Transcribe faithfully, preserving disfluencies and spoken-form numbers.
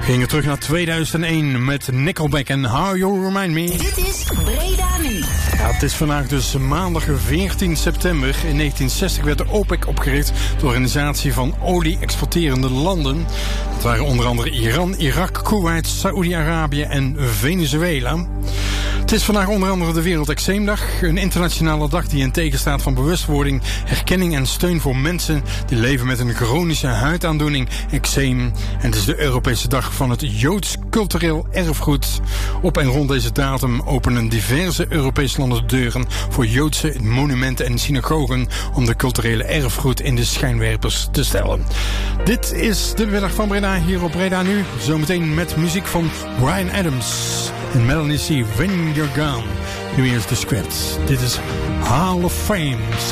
We gingen terug naar tweeduizend één met Nickelback en How You Remind Me. Dit is Breda Nu. Ja, het is vandaag dus maandag veertien september. In negentien zestig werd de OPEC opgericht, de organisatie van olie-exporterende landen. Dat waren onder andere Iran, Irak, Kuwait, Saoedi-Arabië en Venezuela. Het is vandaag onder andere de Wereld-Eczeemdag, een internationale dag die in teken staat van bewustwording, herkenning en steun voor mensen die leven met een chronische huidaandoening, eczeem. En het is de Europese dag van het Joods cultureel erfgoed. Op en rond deze datum openen diverse Europese landen de deuren voor Joodse monumenten en synagogen om de culturele erfgoed in de schijnwerpers te stellen. Dit is de middag van Breda hier op Breda Nu. Zometeen met muziek van Bryan Adams en Melanie C. When You're Gone. Nu eerst de script. Dit is Hall of Fame.